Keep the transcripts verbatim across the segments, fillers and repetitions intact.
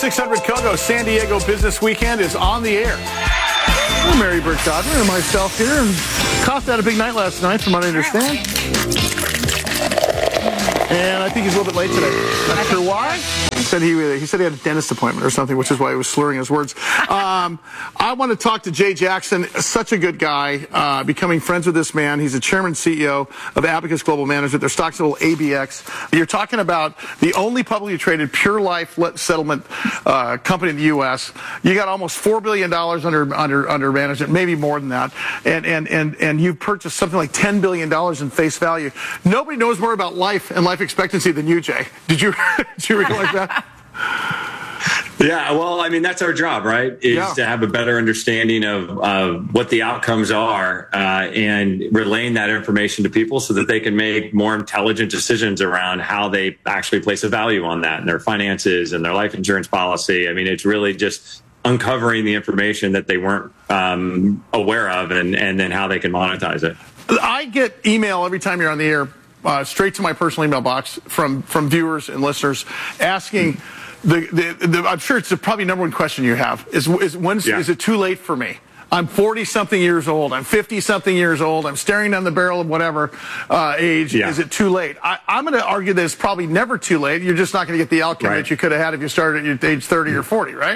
six hundred Kogo San Diego Business Weekend is on the air. I'm Mary Burt Godwin and myself here, and Cost had a big night last night, from what I understand. And I think he's a little bit late today. Not sure why. He said he, he said he had a dentist appointment or something, which is why he was slurring his words. Um, I want to talk to Jay Jackson. Such a good guy. Uh, becoming friends with this man. He's the chairman and C E O of Abacus Global Management. Their stock symbol A B X. You're talking about the only publicly traded pure life settlement uh, company in the U S. You got almost four billion dollars under under under management, maybe more than that. And and and and you've purchased something like ten billion dollars in face value. Nobody knows more about life and life expectancy than you, Jay. Did you did you realize that? Yeah, well, I mean, that's our job, right? Is yeah. to have a better understanding of uh, what the outcomes are uh, and relaying that information to people so that they can make more intelligent decisions around how they actually place a value on that and their finances and their life insurance policy. I mean, it's really just uncovering the information that they weren't um, aware of and, and then how they can monetize it. I get email every time you're on the air, uh, straight to my personal email box from, from viewers and listeners asking... Mm-hmm. The, the, the, I'm sure it's the probably number one question you have is, is when's, yeah. is it too late for me? I'm forty something years old. I'm fifty something years old. I'm staring down the barrel of whatever uh, age. Yeah. Is it too late? I, I'm going to argue that it's probably never too late. You're just not going to get the outcome right. that you could have had if you started at age thirty or forty, right?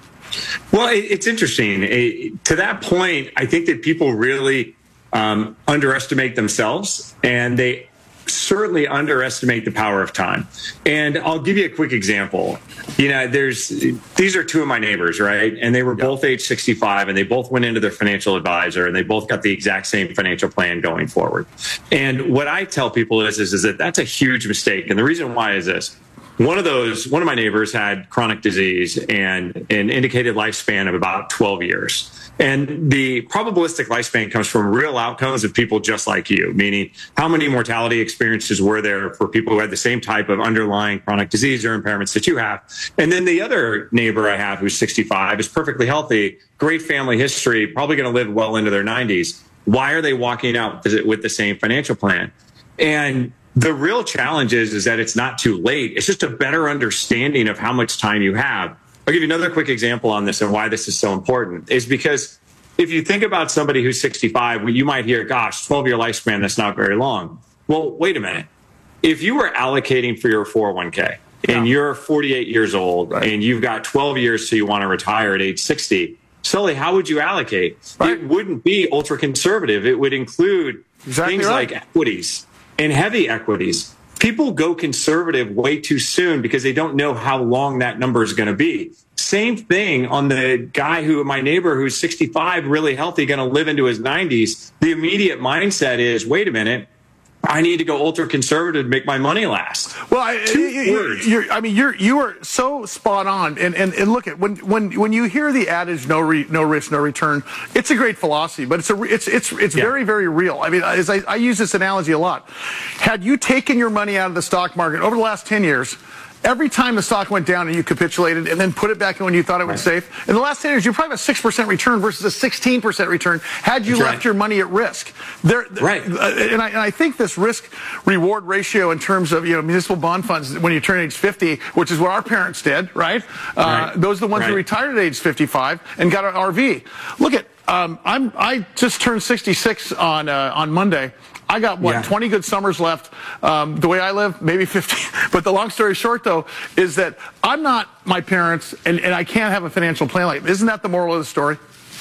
Well, it, it's interesting. It, to that point, I think that people really um, underestimate themselves, and they certainly underestimate the power of time. And I'll give you a quick example. You know, there's these are two of my neighbors, right? And they were yeah. both age sixty-five, and they both went into their financial advisor, and they both got the exact same financial plan going forward. And what I tell people is, is, is that that's a huge mistake. And the reason why is this. One of those, one of my neighbors had chronic disease and an indicated lifespan of about twelve years. And the probabilistic lifespan comes from real outcomes of people just like you, meaning how many mortality experiences were there for people who had the same type of underlying chronic disease or impairments that you have. And then the other neighbor I have who's sixty-five is perfectly healthy, great family history, probably going to live well into their nineties. Why are they walking out with the same financial plan? And the real challenge is, is that it's not too late. It's just a better understanding of how much time you have. I'll give you another quick example on this and why this is so important is because if you think about somebody who's sixty-five, you might hear, gosh, twelve-year lifespan, that's not very long. Well, wait a minute. If you were allocating for your four oh one k and yeah. you're forty-eight years old right. and you've got twelve years so you want to retire at age sixty, Sully, how would you allocate? Right. It wouldn't be ultra conservative. It would include exactly things right. like equities and heavy equities. People go conservative way too soon because they don't know how long that number is going to be. Same thing on the guy who, my neighbor who's sixty-five, really healthy, going to live into his nineties. The immediate mindset is, wait a minute, I need to go ultra conservative to make my money last. Well, I, Two you, words. You're, I mean, you're you are so spot on. And, and and look at when when when you hear the adage "no re, no risk, no return," it's a great philosophy, but it's a it's it's it's yeah. very very real. I mean, as I, I use this analogy a lot. Had you taken your money out of the stock market over the last ten years, every time the stock went down and you capitulated and then put it back in when you thought it was right. safe, in the last ten years, you probably have a six percent return versus a sixteen percent return had you That's left right. your money at risk. There, right. Uh, and, I, and I think this risk-reward ratio in terms of, you know, municipal bond funds when you turn age fifty, which is what our parents did, right? Uh, right. Those are the ones right. who retired at age fifty-five and got an R V. Look at, um, I'm, I just turned sixty-six on, uh, on Monday. I got, what, yeah. twenty good summers left. Um, the way I live, maybe fifty. But the long story short, though, is that I'm not my parents, and, and I can't have a financial plan like that. Isn't that the moral of the story?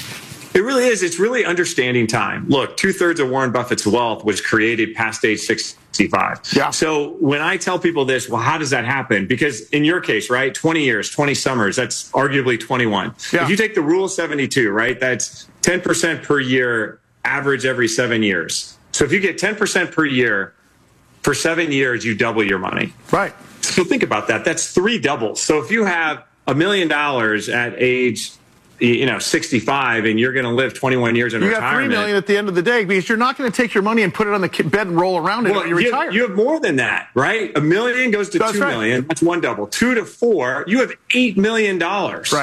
It really is. It's really understanding time. Look, two-thirds of Warren Buffett's wealth was created past age sixty-five. Yeah. So when I tell people this, well, how does that happen? Because in your case, right, twenty years, twenty summers, that's arguably twenty-one. Yeah. If you take the rule of seventy-two, right, that's ten percent per year, average every seven years. So if you get ten percent per year for seven years, you double your money. Right. So think about that. That's three doubles. So if you have a million dollars at age, you know, sixty-five, and you're going to live twenty-one years in you retirement. You got three million at the end of the day because you're not going to take your money and put it on the bed and roll around it well, when you you retire. Have, you have more than that, right? A million goes to That's two right. million. That's one double. Two to four, you have eight million dollars. Right.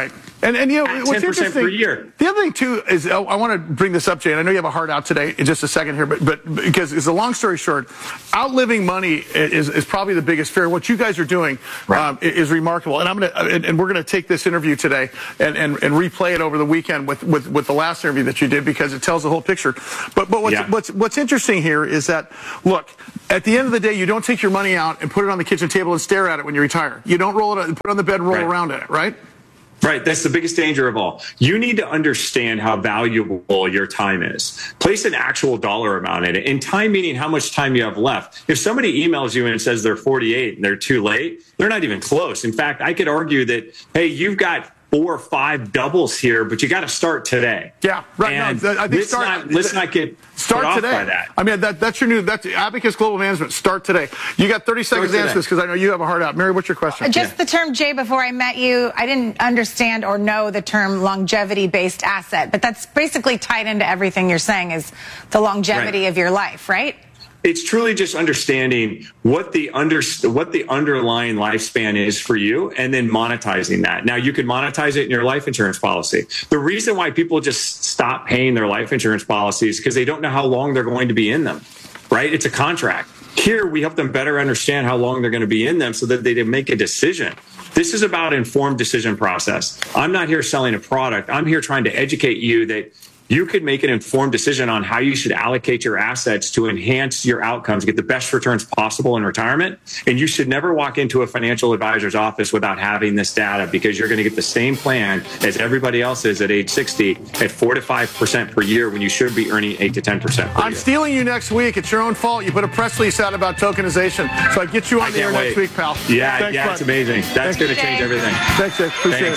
And and you know At what's ten percent interesting per year. The other thing too is I, I want to bring this up, Jay. And I know you have a heart out today in just a second here, but but because it's a long story short, outliving money is is probably the biggest fear. What you guys are doing Right. um, is remarkable. And I'm gonna and, and we're gonna take this interview today and, and and replay it over the weekend with with with the last interview that you did because it tells the whole picture. But but what's Yeah. what's what's interesting here is that look, at the end of the day, you don't take your money out and put it on the kitchen table and stare at it when you retire. You don't roll it and put it on the bed and roll Right. around in it, right? Right. That's the biggest danger of all. You need to understand how valuable your time is. Place an actual dollar amount in it. And time meaning how much time you have left. If somebody emails you and says they're forty-eight and they're too late, they're not even close. In fact, I could argue that, hey, you've got four or five doubles here, but you got to start today. Yeah, right. And no, I think let's, start, not, let's not get start put off today. by that. I mean, that, that's your new, that's Abacus Global Management. Start today. You got thirty seconds to today. answer this because I know you have a heart out. Mary, what's your question? Just Yeah. the term, Jay, before I met you, I didn't understand or know the term longevity-based asset, but that's basically tied into everything you're saying is the longevity Right. of your life, right? It's truly just understanding what the under what the underlying lifespan is for you and then monetizing that. Now you could monetize it in your life insurance policy. The reason why people just stop paying their life insurance policies because they don't know how long they're going to be in them, right? It's a contract. Here we help them better understand how long they're going to be in them so that they can make a decision. This is about informed decision process. I'm not here selling a product. I'm here trying to educate you that you could make an informed decision on how you should allocate your assets to enhance your outcomes, get the best returns possible in retirement. And you should never walk into a financial advisor's office without having this data because you're going to get the same plan as everybody else is at age sixty at four to five percent per year when you should be earning eight to ten percent per I'm year. stealing you next week. It's your own fault. You put a press release out about tokenization. So I get you on I the air can't next wait. week, pal. Yeah, Thanks, yeah, bud. it's amazing. That's Thanks. going to change Jay. everything. Thanks, Jay. Appreciate Thanks.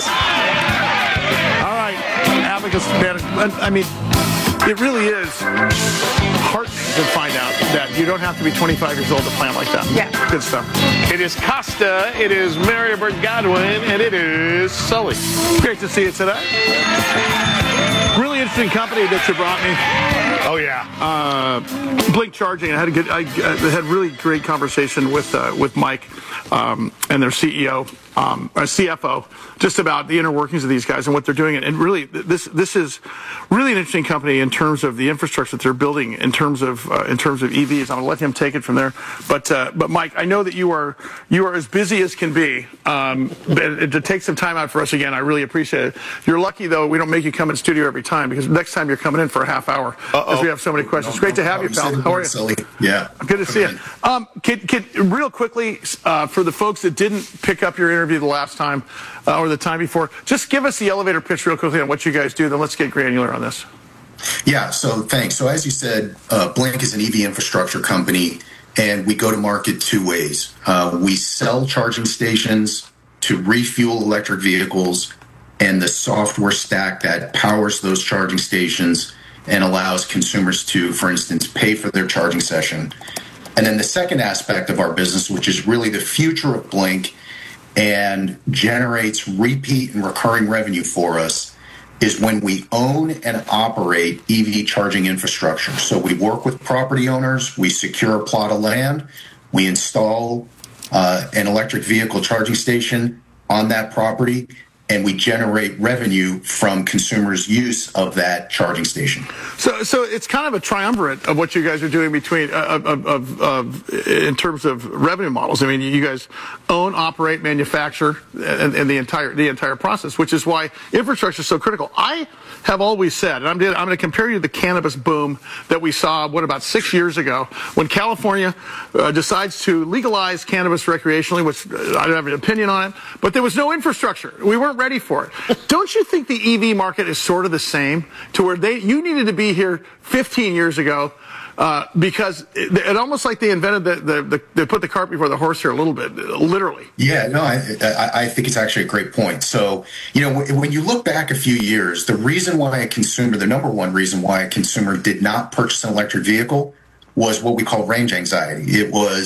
it. All right. Abacus Management. I mean, it really is heartening to find out that you don't have to be twenty-five years old to plan like that. Yeah. Good stuff. It is Costa, it is Maribert Godwin, and it is Sully. Great to see you today. Really interesting company that you brought me. Oh, yeah. Uh, Blink Charging. I had a good, I, I had really great conversation with uh, with Mike um, and their C E O, um, or C F O, just about the inner workings of these guys and what they're doing. And really, this this is really an interesting company in terms of the infrastructure that they're building in terms of uh, in terms of E Vs. I'm going to let him take it from there. But uh, but Mike, I know that you are you are as busy as can be. Um, but to take some time out for us again, I really appreciate it. You're lucky though we don't make you come in studio every time because next time you're coming in for a half hour because we have so many questions. No, Great to no have you, problem. pal. How are you? Sully. Yeah. Good to see you. Um, kid, kid, real quickly, uh, for the folks that didn't pick up your interview the last time uh, or the time before, just give us the elevator pitch real quickly on what you guys do. Then let's get granular on this. Yeah, so thanks. So as you said, uh, Blink is an E V infrastructure company, and we go to market two ways. Uh, we sell charging stations to refuel electric vehicles and the software stack that powers those charging stations and allows consumers to, for instance, pay for their charging session. And then the second aspect of our business, which is really the future of Blink and generates repeat and recurring revenue for us, is when we own and operate E V charging infrastructure. So we work with property owners, we secure a plot of land, we install uh, an electric vehicle charging station on that property, and we generate revenue from consumers' use of that charging station. So, so it's kind of a triumvirate of what you guys are doing between, uh, of, of, of, in terms of revenue models. I mean, you guys own, operate, manufacture, and, and the entire the entire process, which is why infrastructure is so critical. I have always said, and I'm, I'm going to compare you to the cannabis boom that we saw, what, about six years ago, when California uh, decides to legalize cannabis recreationally, which uh, I don't have an opinion on it, but there was no infrastructure. We weren't ready for it. Don't you think the E V market is sort of the same, to where they you needed to be here fifteen years ago uh, because it, it almost like they invented the, the, the they put the cart before the horse here a little bit, literally. Yeah, no, I, I, I think it's actually a great point. So, you know, when you look back a few years, the reason why a consumer, the number one reason why a consumer did not purchase an electric vehicle was what we call range anxiety. It was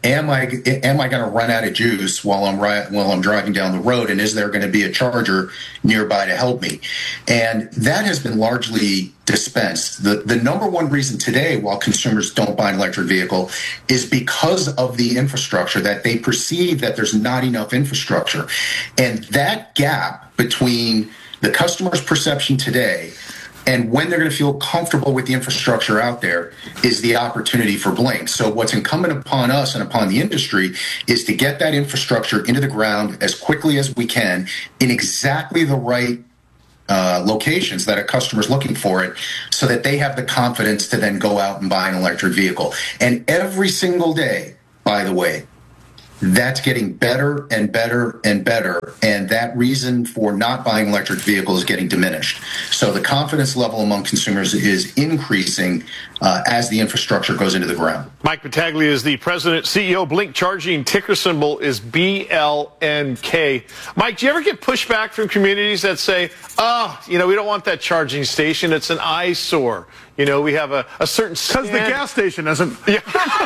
am I am I going to run out of juice while I'm ri- while I'm driving down the road, and is there going to be a charger nearby to help me? And that has been largely dispensed. The the number one reason today while consumers don't buy an electric vehicle is because of the infrastructure, that they perceive that there's not enough infrastructure. And that gap between the customer's perception today and when they're going to feel comfortable with the infrastructure out there is the opportunity for Blink. So what's incumbent upon us and upon the industry is to get that infrastructure into the ground as quickly as we can in exactly the right uh, locations that a customer's looking for it, so that they have the confidence to then go out and buy an electric vehicle. And every single day, by the way, that's getting better and better and better, and that reason for not buying electric vehicles is getting diminished. So the confidence level among consumers is increasing uh, as the infrastructure goes into the ground. Mike Battaglia is the president, C E O. Blink Charging, ticker symbol is B L N K. Mike, do you ever get pushback from communities that say, oh, you know, we don't want that charging station, it's an eyesore? You know, we have a, a certain... Because the gas station isn't... Yeah.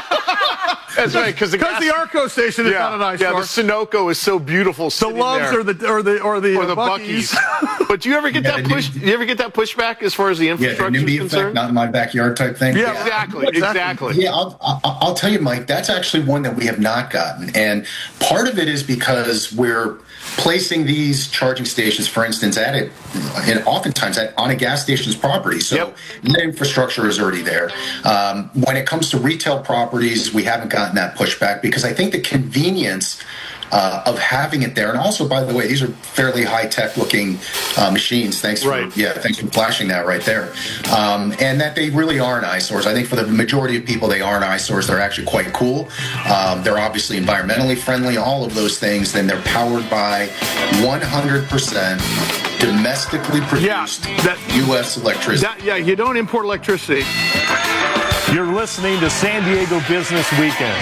That's right, because the, the Arco station is yeah, not an eyesore. Yeah, the Sunoco is so beautiful. The Loves there. or the or the or the, or uh, the Buc-ee's. Buc-ee's. But do you ever get Yeah, that the push? Nim- Do you ever get that pushback as far as the Yeah, the infrastructure NIMBY is concerned? effect, not in my backyard type thing. Yeah, Exactly, Exactly. exactly. Yeah, I'll, I'll, I'll tell you, Mike, that's actually one that we have not gotten. And part of it is because we're placing these charging stations, for instance, at it, and oftentimes at, on a gas station's property. So Yep. that infrastructure is already there. Um, when it comes to retail properties, we haven't gotten that pushback because I think the convenience Uh, of having it there. And also, by the way, these are fairly high-tech looking uh, machines. Thanks for, Right. yeah, thanks for flashing that right there. Um, and that they really aren't eyesores. I think for the majority of people, they aren't eyesores. They're actually quite cool. Um, they're obviously environmentally friendly, all of those things. Then they're powered by one hundred percent domestically produced that- U S electricity. That, yeah, you don't import electricity. You're listening to San Diego Business Weekend.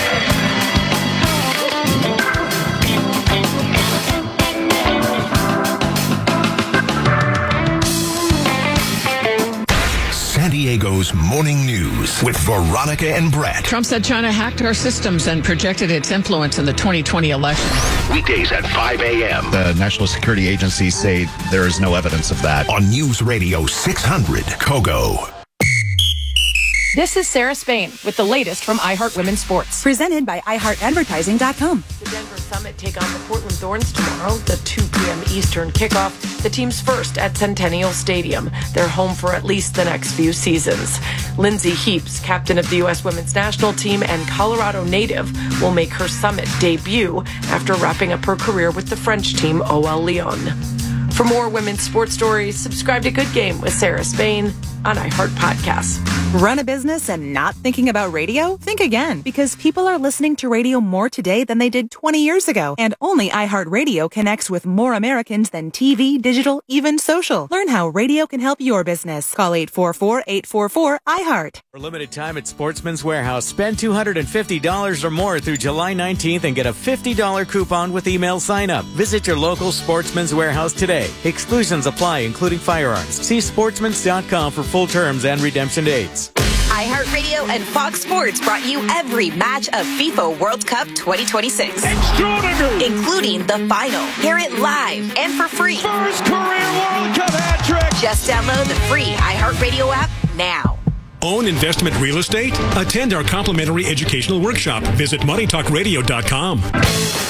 San Diego's Morning News with Veronica and Brett. Trump said China hacked our systems and projected its influence in the twenty twenty election. Weekdays at five a.m. The National Security Agency say there is no evidence of that. on News Radio six hundred Kogo. This is Sarah Spain with the latest from iHeart Women's Sports. Presented by i heart advertising dot com. The Denver Summit take on the Portland Thorns tomorrow, the two p.m. Eastern kickoff. The team's first at Centennial Stadium. They're home for at least the next few seasons. Lindsay Heaps, captain of the U S women's national team and Colorado native, will make her Summit debut after wrapping up her career with the French team O L Lyon. For more women's sports stories, subscribe to Good Game with Sarah Spain on iHeart Podcasts. Run a business and not thinking about radio? Think again, because people are listening to radio more today than they did twenty years ago. And only iHeartRadio connects with more Americans than T V, digital, even social. Learn how radio can help your business. Call eight four four, eight four four, I heart. For limited time at Sportsman's Warehouse, spend two hundred fifty dollars or more through July nineteenth and get a fifty dollars coupon with email sign up. Visit your local Sportsman's Warehouse today. Exclusions apply, including firearms. See sportsmans dot com for full terms and redemption dates. iHeartRadio and Fox Sports brought you every match of FIFA World Cup twenty twenty-six. Including the final. Hear it live and for free. First career World Cup hat trick. Just download the free iHeartRadio app now. Own investment real estate? Attend our complimentary educational workshop. Visit money talk radio dot com.